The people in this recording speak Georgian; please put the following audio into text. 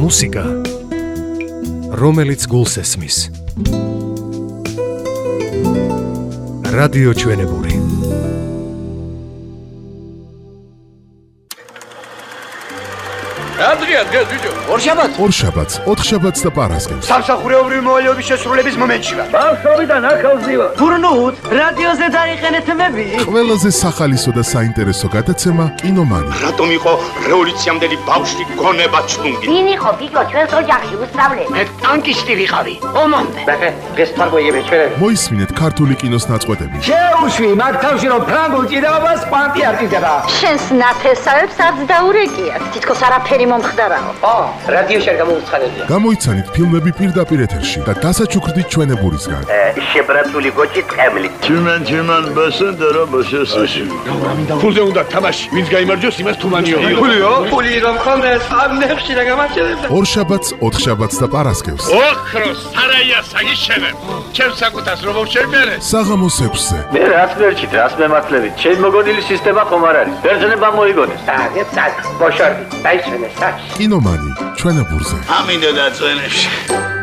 მუსიკა, რომელიც გულს ესმის. რადიო ჩვენებური. Adrian, ბიჭო. ორშაბათს, ოთხშაბათს და პარასკევს. სამსახურეობრივი მოვალეობის შესრულების მომენტში ვარ. ბავშვობიდან ახალზივა. გურნუთ, რადიოზე დაიხენეთ მები. ყველაზე სახალისო და საინტერესო გადაცემა კინომანი. რატომ იყო რევოლუციამდელი ბავშვი გონება ჩუნგი? ვინ იყო ბიჭო ჩვენს ოჯახში უსწავლე? მე ტანკისტი ვიყავი. ომამდე. ბახე, დღეს ფარგოიები ჩვენები. მოისმინეთ ქართული კინოს ნაწყვეტები. შეუშვი, მაგ თავში რომ ფრანგულ ჭიდაობას პანტი არ ტიტება. შენს ნათესავებს არც დაურეკიათ. თითქოს არაფერი მომხდარაო. რადიოში არ გამოუცხადებია. გამოიცანით ფილმები პირდაპირ ეთერში და დასაჩუქრდით ჩვენებურისგან. შებრატული გოჭი ტყემლი. Чиман басендера башесაში. ფულზე უნდა თამაში. ვინც გაიმარჯვებს, იმას თუმანიო. ფულიო? ფული რომ ხონდეს, ამ ნებში და გამარჯვებდა. ორშაბათს, ოთხშაბათს და პარასკევს. ოქროს სარაია საგიშენებ. ჩემს საკუთას რომ შევმერე. საღამოს 6-ზე. მე რას მერჩით, რას მემართლებით? ჩემ მოგონილი სისტემა ხომ არ არის? ბერძნებმა მოიგონეს. წაგ, ბოშორდი, დაიშვენეს, საჩ. კინომანი ჩვენებურზე. ამინდა და წვენებში.